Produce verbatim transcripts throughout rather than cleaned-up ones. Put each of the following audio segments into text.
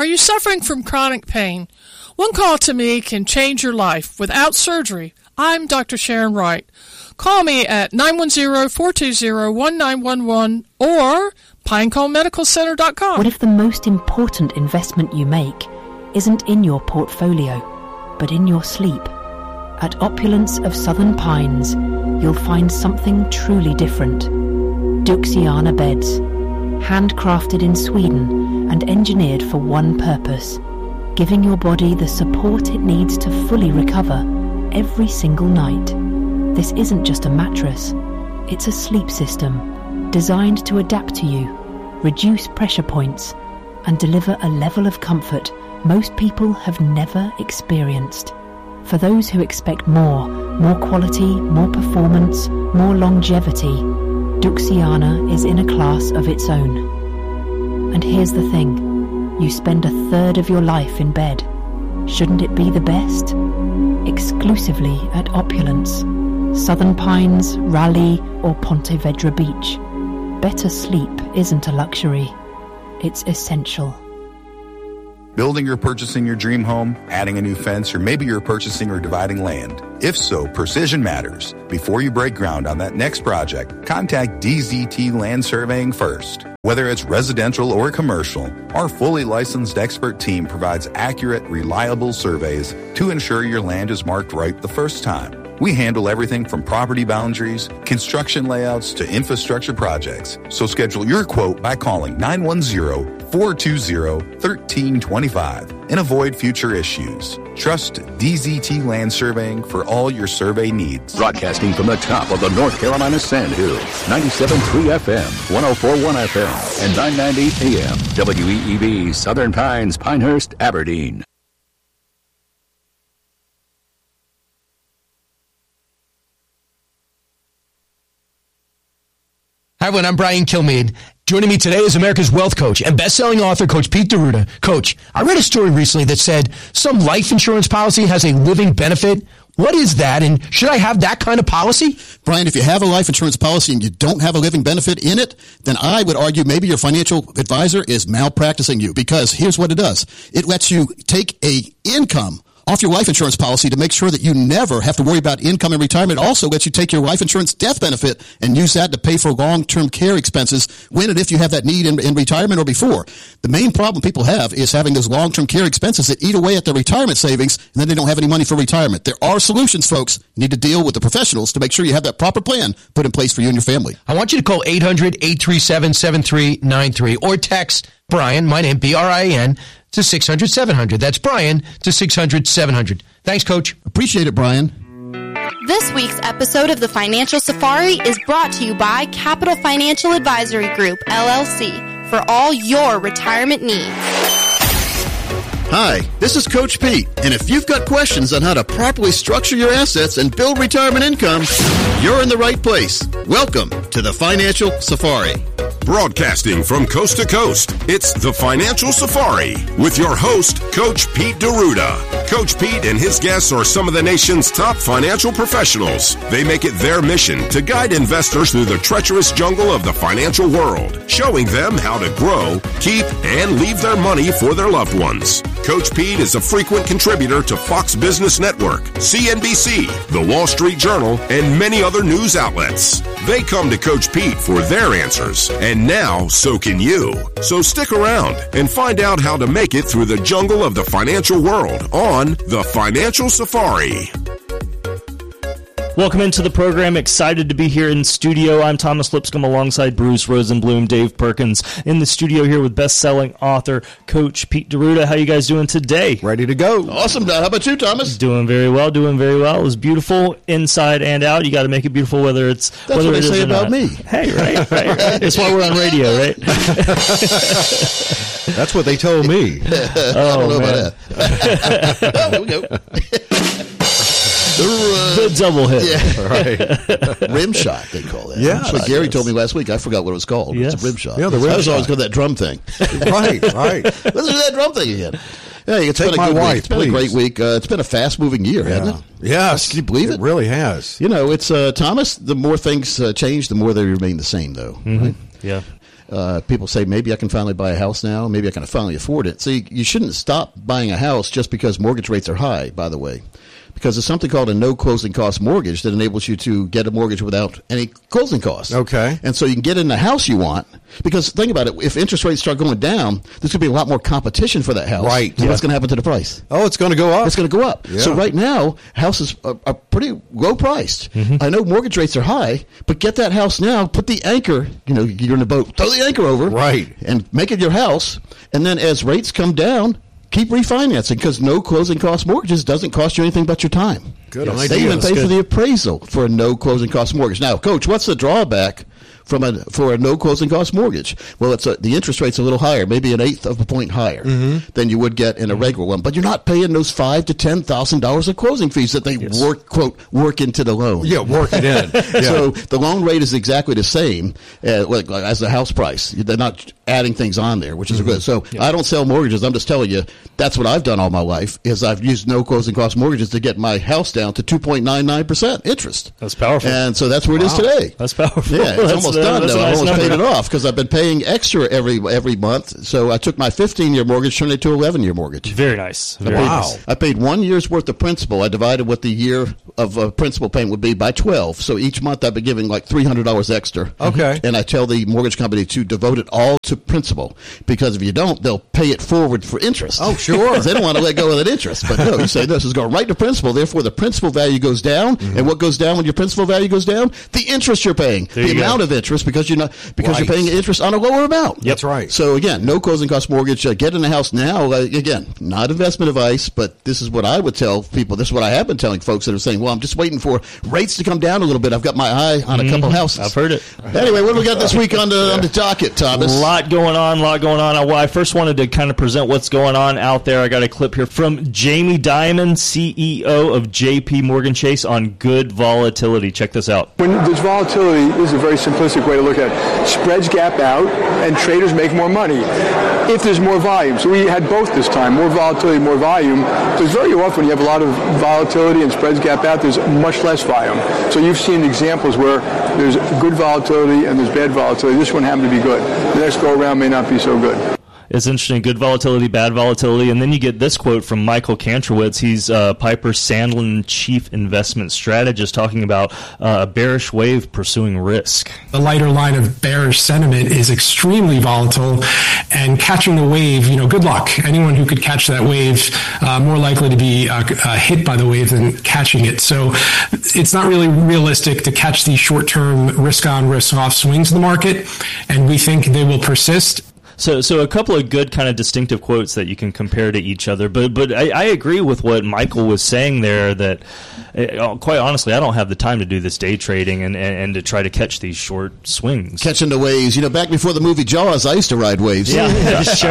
you suffering from chronic pain? One call to me can change your life without surgery. I'm Doctor Sharon Wright. Call me at nine one zero, four two zero, one nine one one or pinecone medical center dot com. What if the most important investment you make isn't in your portfolio, but in your sleep? At Opulence of Southern Pines, you'll find something truly different. Duxiana beds, handcrafted in Sweden and engineered for one purpose, giving your body the support it needs to fully recover every single night. This isn't just a mattress, it's a sleep system designed to adapt to you, reduce pressure points, and deliver a level of comfort most people have never experienced. For those who expect more, more quality, more performance, more longevity, Duxiana is in a class of its own. And here's the thing, you spend a third of your life in bed. Shouldn't it be the best? Exclusively at Opulence, Southern Pines, Raleigh, or Ponte Vedra Beach. Better sleep isn't a luxury, it's essential. Building or purchasing your dream home, adding a new fence, or maybe you're purchasing or dividing land. If so, precision matters. Before you break ground on that next project, contact D Z T Land Surveying first. Whether it's residential or commercial, our fully licensed expert team provides accurate, reliable surveys to ensure your land is marked right the first time. We handle everything from property boundaries, construction layouts, to infrastructure projects. So schedule your quote by calling nine one zero, four two zero, one three two five and avoid future issues. Trust D Z T Land Surveying for all your survey needs. Broadcasting from the top of the North Carolina Sandhills, ninety-seven point three F M, one oh four point one F M, and nine ninety A M, W E E B, Southern Pines, Pinehurst, Aberdeen. Hi, everyone. I'm Brian Kilmeade. Joining me today is America's wealth coach and best-selling author, Coach Pete D'Arruda. Coach, I read a story recently that said some life insurance policy has a living benefit. What is that, and should I have that kind of policy? Brian, if you have a life insurance policy and you don't have a living benefit in it, then I would argue maybe your financial advisor is malpracticing you, because here's what it does. It lets you take a income off your life insurance policy to make sure that you never have to worry about income in retirement. It also lets you take your life insurance death benefit and use that to pay for long-term care expenses when and if you have that need in, in retirement or before. The main problem people have is having those long-term care expenses that eat away at their retirement savings, and then they don't have any money for retirement. There are solutions, folks. You need to deal with the professionals to make sure you have that proper plan put in place for you and your family. I want you to call eight hundred, eight three seven, seven three nine three or text Brian, my name, B R I N, to six hundred, seven hundred. That's Brian to six hundred, seven hundred. Thanks, Coach. Appreciate it, Brian. This week's episode of the Financial Safari is brought to you by Capital Financial Advisory Group, L L C, for all your retirement needs. Hi, this is Coach Pete, and if you've got questions on how to properly structure your assets and build retirement income, you're in the right place. Welcome to the Financial Safari. Broadcasting from coast to coast, it's the Financial Safari with your host, Coach Pete D'Arruda. Coach Pete and his guests are some of the nation's top financial professionals. They make it their mission to guide investors through the treacherous jungle of the financial world, showing them how to grow, keep, and leave their money for their loved ones. Coach Pete is a frequent contributor to Fox Business Network, C N B C, The Wall Street Journal, and many other news outlets. They come to Coach Pete for their answers, and now so can you. So stick around and find out how to make it through the jungle of the financial world on The Financial Safari. Welcome into the program. Excited to be here in studio. I'm Thomas Lipscomb alongside Bruce Rosenblum, Dave Perkins, in the studio here with best-selling author Coach Pete D'Arruda. How you guys doing today? Ready to go. Awesome. How about you, Thomas? Doing very well. Doing very well. It was beautiful inside and out. You got to make it beautiful whether it's That's whether what it they is say or about not. me. Hey, right, right, right. That's why we're on radio, right? That's what they told me. Oh, I don't know man. about that. Oh, here we go. The double hit. Yeah. Right. Rim shot, they call it. Yeah. That's what Gary told me last week. I forgot what it was called. Yes. It's a rim shot. Yeah, the rim I was shot. always going to that drum thing. Right, right. Let's do that drum thing again. Yeah, it's Take been a my good wife, week. It's been please. a great week. Uh, it's been a fast-moving year, hasn't it? Yes. Can you believe it? It really has. You know, it's uh, Thomas, the more things uh, change, the more they remain the same, though. Mm-hmm. Right? Yeah. Uh, people say, maybe I can finally buy a house now. Maybe I can finally afford it. See, you shouldn't stop buying a house just because mortgage rates are high, by the way. Because there's something called a no closing cost mortgage that enables you to get a mortgage without any closing costs. Okay. And so you can get in the house you want. Because think about it, if interest rates start going down, there's going to be a lot more competition for that house. Right. So Yeah. what's going to happen to the price? Oh, it's going to go up. It's going to go up. Yeah. So right now, houses are, are pretty low priced. Mm-hmm. I know mortgage rates are high, but get that house now, put the anchor, you know, you're in the boat, throw the anchor over. Right. And make it your house. And then as rates come down, keep refinancing because no closing cost mortgages doesn't cost you anything but your time. Good Yes. idea. They even That's pay good. for the appraisal for a no closing cost mortgage. Now, Coach, what's the drawback from a for a no closing cost mortgage? Well, it's a, the interest rate's a little higher, maybe an eighth of a point higher Mm-hmm. than you would get in a regular one. But you're not paying those five to ten thousand dollars of closing fees that they Yes. work quote work into the loan. Yeah, work it in. Yeah. So the loan rate is exactly the same uh, like, like, as the house price. They're not adding things on there, which is Mm-hmm. good. So I don't sell mortgages. I'm just telling you that's what I've done all my life. Is I've used no closing cost mortgages to get my house down to two point nine nine percent interest. That's powerful. And so that's where it is today. That's powerful. Yeah, it's That's- almost uh, done. that's a Though. I nice almost paid number. it off because I've been paying extra every every month. So I took my fifteen year mortgage, turned it to eleven year mortgage. Very nice. Very I paid, nice. I paid one year's worth of principal. I divided what the year of uh, principal payment would be by twelve. So each month I've been giving like three hundred dollars extra. Okay. And I tell the mortgage company to devote it all to principal because if you don't, they'll pay it forward for interest. Oh, sure. 'Cause they don't want to let go of that interest. But no, you say this is going right to principal. Therefore, the principal value goes down. Mm-hmm. And what goes down when your principal value goes down? The interest you're paying. There the you go. amount of interest because you're not because Right. you're paying interest on a lower amount. That's right. So again, no closing cost mortgage. Uh, get in the house now. Uh, again, not investment advice, but this is what I would tell people. This is what I have been telling folks that are saying, "Well, I'm just waiting for rates to come down a little bit. I've got my eye on a couple houses." I've heard it. Anyway, what do we got this week on the on the docket, Thomas? A lot going on, a lot going on. Well, I first wanted to kind of present what's going on out there. I got a clip here from Jamie Dimon, C E O of J P Morgan Chase, on good volatility. Check this out. When there's volatility, this is a very simplistic way to look at it. Spreads gap out, and traders make more money if there's more volume. So we had both this time, more volatility, more volume. Because very often you have a lot of volatility and spreads gap out, there's much less volume. So you've seen examples where there's good volatility and there's bad volatility. This one happened to be good. The next go around may not be so good. It's interesting. Good volatility, bad volatility. And then you get this quote from Michael Kantrowitz. He's uh, Piper Sandlin chief investment strategist talking about uh, a bearish wave pursuing risk. The lighter line of bearish sentiment is extremely volatile, and catching the wave, you know, good luck. Anyone who could catch that wave, uh, more likely to be uh, uh, hit by the wave than catching it. So it's not really realistic to catch these short-term risk-on, risk-off swings in the market, and we think they will persist. So, so a couple of good kind of distinctive quotes that you can compare to each other. But, but I, I agree with what Michael was saying there. That, uh, quite honestly, I don't have the time to do this day trading and, and, and to try to catch these short swings. Catching the waves. You know, back before the movie Jaws, I used to ride waves. Yeah, sure.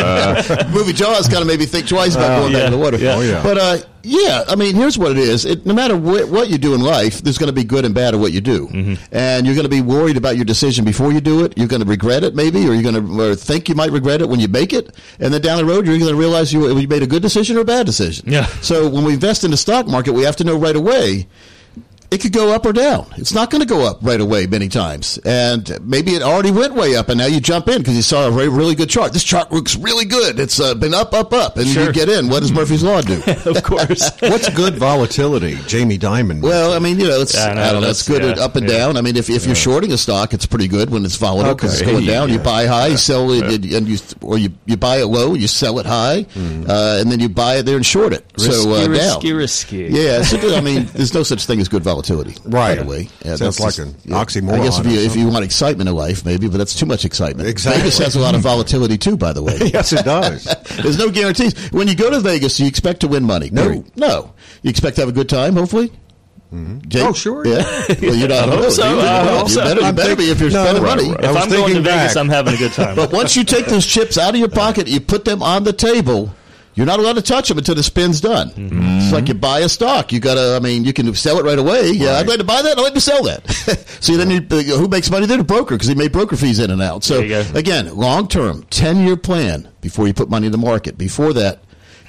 Uh, movie Jaws kind of made me think twice about Uh, going yeah, back in the water. yeah. Oh, yeah. But uh, yeah, I mean, here's what it is. It, no matter wh- what you do in life, there's going to be good and bad at what you do, Mm-hmm. and you're going to be worried about your decision before you do it. You're going to regret it, maybe, or you're going to or think you might regret it when you make it, and then down the road, you're going to realize you, you made a good decision or a bad decision. Yeah. So when we invest in the stock market, we have to know right away. It could go up or down. It's not going to go up right away many times. And maybe it already went way up, and now you jump in because you saw a really, really good chart. This chart looks really good. It's uh, been up, up, up. And Sure. you get in. What does Murphy's Law do? Of course. What's good volatility? Jamie Dimon. Well, I mean, you know, it's Yeah, I I, know, don't know. that's- It's good at yeah, up and yeah. down. I mean, if if you're shorting a stock, it's pretty good when it's volatile because Okay. it's going down. You Yeah. buy high, you sell it, and and you or you, you buy it low, you sell it high, uh, and then you buy it there and short it. so uh, risky, down. risky, risky. Yeah, so, I mean, there's no such thing as good volatility. Right. By the way, yeah, Sounds that's like just- an yeah. oxymoron I guess if or you if you something. want excitement in life, maybe, but that's too much excitement. Exactly. Vegas has a lot of volatility too, by the way. Yes, it does. There's no guarantees. When you go to Vegas, you expect to win money. No. Period. No. You expect to have a good time, hopefully? Jake? Oh, sure. Yeah. Well, you're not. I hope so. You, I hope you so. better, you I'm better be if you're no, spending right, money. right. If I was I'm going to thinking Vegas, back. I'm having a good time. But once you take those chips out of your pocket, you put them on the table. You're not allowed to touch them until the spin's done. Mm-hmm. It's like you buy a stock. You gotta. I mean, you can sell it right away. Yeah, Right. I'd like to buy that. I'd like to sell that. See, then you, uh, who makes money? Then the broker, because he made broker fees in and out. So There you go. again, long term, ten year plan before you put money in the market. Before that,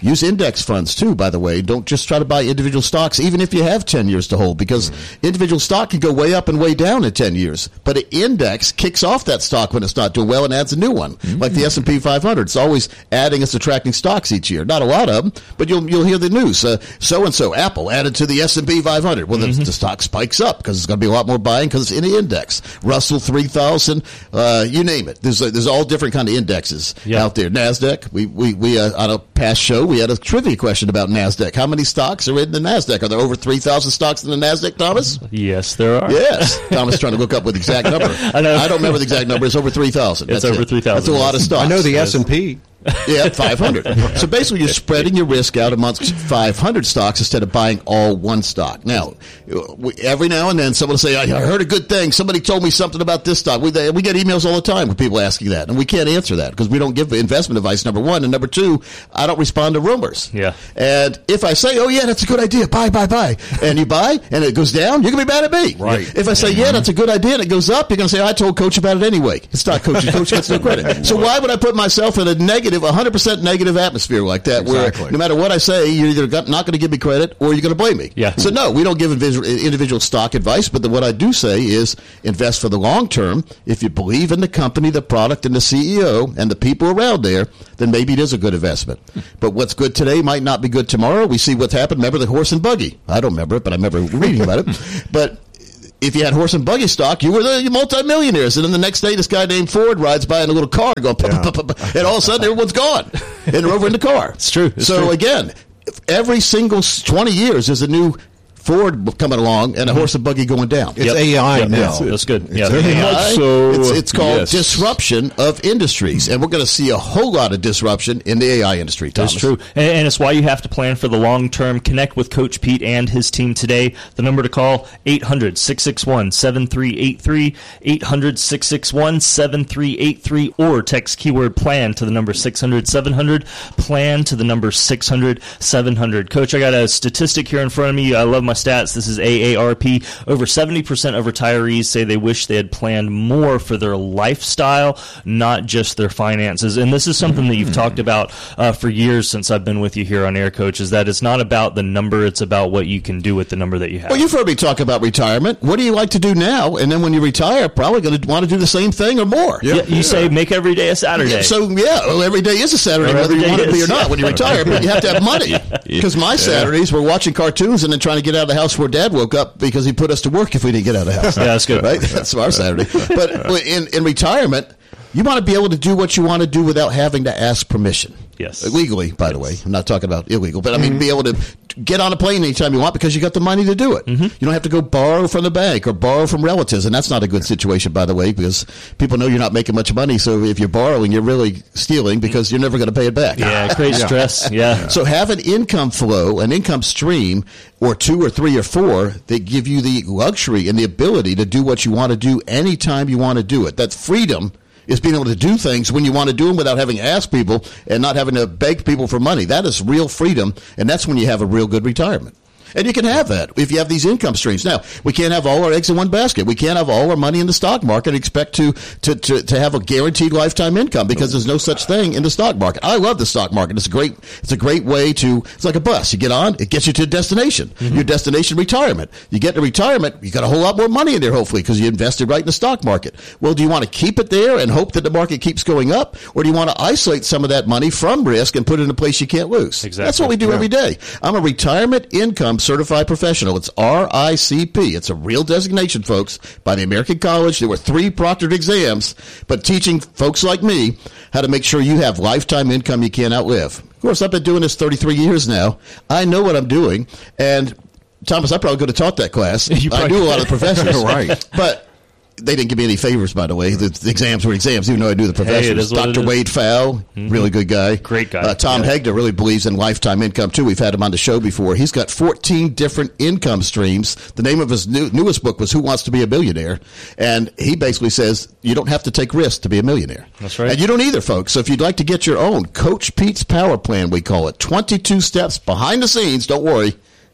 use index funds too, by the way. Don't just try to buy individual stocks, even if you have ten years to hold, because mm-hmm. individual stock can go way up and way down in ten years. But an index kicks off that stock when it's not doing well and adds a new one, mm-hmm. like the S and P five hundred. It's always adding and subtracting stocks each year. Not a lot of them, but you'll you'll hear the news. Uh, so-and-so, Apple, added to the S and P five hundred. Well, mm-hmm. the, the stock spikes up because there's going to be a lot more buying because it's in the index. Russell three thousand, uh, you name it. There's uh, there's all different kind of indexes yep. out there. NASDAQ, we, we, we uh, on a past show, we had a trivia question about NASDAQ. How many stocks are in the NASDAQ? Are there over three thousand stocks in the NASDAQ, Thomas? Yes, there are. Yes. Thomas trying to look up with the exact number. I know. I don't remember the exact number. It's over three thousand. It's over three thousand. That's a lot of stocks. I know the S and P. Yeah, five hundred. So basically, you're spreading your risk out amongst five hundred stocks instead of buying all one stock. Now, we, every now and then, someone will say, I heard a good thing. Somebody told me something about this stock. We, they, we get emails all the time with people asking that, and we can't answer that because we don't give investment advice, number one. And number two, I don't respond to rumors. Yeah. And if I say, oh, yeah, that's a good idea, buy, buy, buy, and you buy, and it goes down, you're going to be mad at me. Right. If I say, yeah, that's a good idea, and it goes up, you're going to say, I told Coach about it anyway. It's not Coach. Coach gets no credit. So why would I put myself in a negative, one hundred percent negative negative atmosphere like that exactly. where no matter what I say, you're either got, not going to give me credit or you're going to blame me. Yeah. So, no, we don't give individual, individual stock advice, but the, what I do say is invest for the long term. If you believe in the company, the product, and the C E O and the people around there, then maybe it is a good investment. But what's good today might not be good tomorrow. We see what's happened. Remember the horse and buggy? I don't remember it, but I remember reading about it. But if you had horse and buggy stock, you were the multimillionaires. And then the next day, this guy named Ford rides by in a little car going, yeah. pup, pup, pup, and all of a sudden, everyone's gone. And they're over in the car. It's true. It's so, true. again, every single twenty years is a new Ford coming along and a horse and buggy going down. It's yep. A I yep. now. That's, that's good. It's yeah, very much so. It's, it's called yes. disruption of industries, and we're going to see a whole lot of disruption in the A I industry, Thomas. That's true, and, and it's why you have to plan for the long term. Connect with Coach Pete and his team today. The number to call, eight hundred, six six one, seven three eight three, eight hundred, six six one, seven three eight three, or text keyword PLAN to the number six hundred, seven hundred, PLAN to the number six hundred, seven hundred. Coach, I got a statistic here in front of me. I love my stats. This is A A R P. Over seventy percent of retirees say they wish they had planned more for their lifestyle, not just their finances. And this is something that you've talked about uh, for years since I've been with you here on Air, Coach, is that it's not about the number, it's about what you can do with the number that you have. Well, you've heard me talk about retirement. What do you like to do now? And then when you retire, probably going to want to do the same thing or more. Yeah, you yeah. say make every day a Saturday. Yeah, so, yeah, well, every day is a Saturday, or whether you want it to be or not when you retire, but you have to have money. Because my Saturdays were watching cartoons and then trying to get out of the house where Dad woke up because he put us to work if we didn't get out of the house. Yeah, that's good. Right? That's our Saturday. But in, in retirement, you want to be able to do what you want to do without having to ask permission. Yes. Legally, by yes. the way. I'm not talking about illegal. But, I mean, mm-hmm. be able to get on a plane anytime you want because you got the money to do it. Mm-hmm. You don't have to go borrow from the bank or borrow from relatives. And that's not a good situation, by the way, because people know you're not making much money. So if you're borrowing, you're really stealing because you're never going to pay it back. Yeah, it creates yeah. stress. Yeah. So have an income flow, an income stream, or two or three or four that give you the luxury and the ability to do what you want to do anytime you want to do it. That freedom is being able to do things when you want to do them without having to ask people and not having to beg people for money. That is real freedom, and that's when you have a real good retirement. And you can have that if you have these income streams. Now, we can't have all our eggs in one basket. We can't have all our money in the stock market and expect to, to, to, to have a guaranteed lifetime income because there's no such thing in the stock market. I love the stock market. It's a great, it's a great way to, it's like a bus. You get on, it gets you to a destination. Mm-hmm. Your destination, retirement. You get to retirement, you got a whole lot more money in there, hopefully, because you invested right in the stock market. Well, do you want to keep it there and hope that the market keeps going up? Or do you want to isolate some of that money from risk and put it in a place you can't lose? Exactly. That's what we do yeah. every day. I'm a retirement income certified professional. It's R I C P. It's a real designation, folks, by the American College. There were three proctored exams, but teaching folks like me how to make sure you have lifetime income you can't outlive. Of course, I've been doing this thirty-three years now. I know what I'm doing, and Thomas, I probably could have taught that class. I knew a lot of the professors. Right. But they didn't give me any favors, by the way. The, the exams were exams, even though I knew the professors. Hey, Doctor Wade Fowl, mm-hmm. really good guy. Great guy. Uh, Tom yeah. Hegner really believes in lifetime income, too. We've had him on the show before. He's got fourteen different income streams. The name of his new, newest book was Who Wants to Be a Billionaire? And he basically says you don't have to take risks to be a millionaire. That's right. And you don't either, folks. So if you'd like to get your own Coach Pete's Power Plan, we call it, twenty-two steps behind the scenes, don't worry,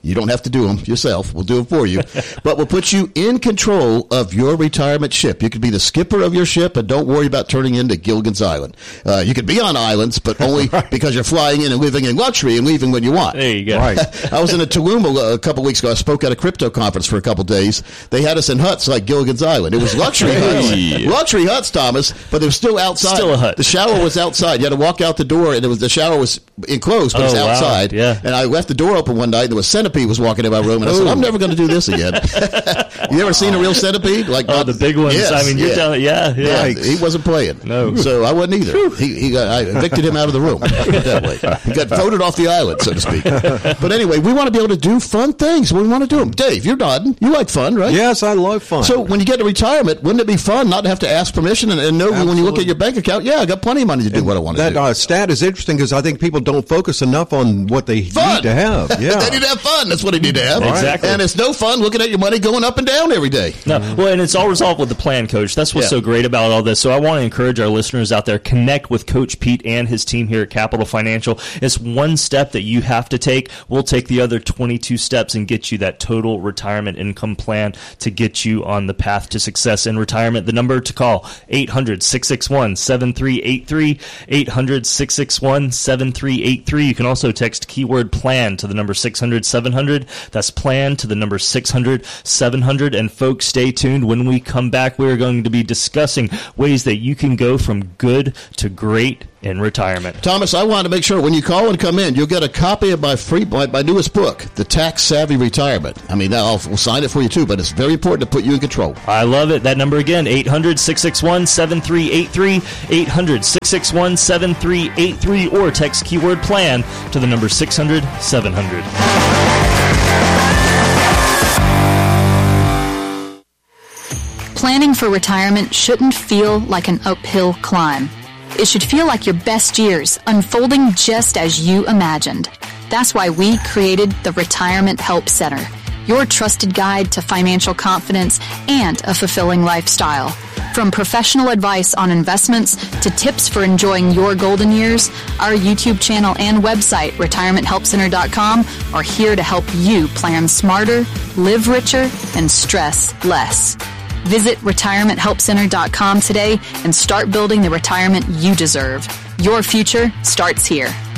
You don't have to do them yourself. We'll do it for you. But we'll put you in control of your retirement ship. You could be the skipper of your ship, and don't worry about turning into Gilligan's Island. Uh, you could be on islands, but only because you're flying in and living in luxury and leaving when you want. There you go. Right. I was in a Tulum a couple weeks ago. I spoke at a crypto conference for a couple days. They had us in huts like Gilligan's Island. It was luxury huts. Luxury huts, Thomas, but it was still outside. Still a hut. The shower was outside. You had to walk out the door, and it was the shower was enclosed, but Oh, it was wow. outside. Yeah. And I left the door open one night, and there was a centipede was walking in my room, and I said, I'm never going to do this again. You ever seen a real centipede? Like Oh, not, the big ones. Yes, I mean, you're yeah. telling, yeah, yeah. Yeah, he wasn't playing. No. So I wasn't either. He, he got, I evicted him out of the room. Put it that way. He got voted off the island, so to speak. But anyway, we want to be able to do fun things. We want to do them. Dave, you're nodding. You like fun, right? Yes, I love fun. So when you get to retirement, wouldn't it be fun not to have to ask permission and, and know when you look at your bank account, yeah, I got plenty of money to do and what I want to that do. uh, stat is interesting because I think people don't focus enough on what they Fun. need to have. Yeah. They need to have fun. That's what they need to have. Exactly. And it's no fun looking at your money going up and down every day. No, well, and it's all resolved with the plan, Coach. That's what's Yeah. so great about all this. So I want to encourage our listeners out there, connect with Coach Pete and his team here at Capital Financial. It's one step that you have to take. We'll take the other twenty-two steps and get you that total retirement income plan to get you on the path to success in retirement. The number to call, eight hundred, six six one, seven three eight three, eight hundred, six six one, seven three eight three. You can also text keyword plan to the number six hundred, seven hundred. That's plan to the number six hundred, seven hundred. And folks, stay tuned. When we come back, we're going to be discussing ways that you can go from good to great in retirement. Thomas, I want to make sure when you call and come in, you'll get a copy of my free, my, my newest book, The Tax Savvy Retirement. I mean, I'll we'll sign it for you too, but it's very important to put you in control. I love it. That number again, eight hundred, six six one, seven three eight three, eight hundred, six six one, seven three eight three, or text keyword plan to the number six hundred, seven hundred. Planning for retirement shouldn't feel like an uphill climb. It should feel like your best years, unfolding just as you imagined. That's why we created the Retirement Help Center, your trusted guide to financial confidence and a fulfilling lifestyle. From professional advice on investments to tips for enjoying your golden years, our YouTube channel and website, retirement help center dot com, are here to help you plan smarter, live richer, and stress less. Visit retirement help center dot com today and start building the retirement you deserve. Your future starts here.